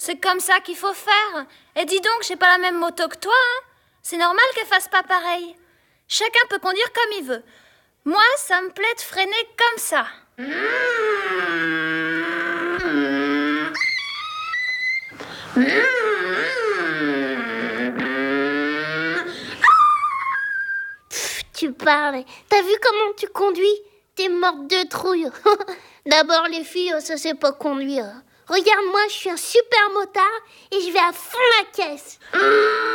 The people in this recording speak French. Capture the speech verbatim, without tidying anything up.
C'est comme ça qu'il faut faire. Et dis donc, j'ai pas la même moto que toi, hein. C'est normal qu'elle fasse pas pareil. Chacun peut conduire comme il veut. Moi, ça me plaît de freiner comme ça. Pff, tu parles. T'as vu comment tu conduis? T'es morte de trouille. D'abord, les filles, ça sait pas conduire. Regarde, moi, je suis un super motard et je vais à fond la caisse.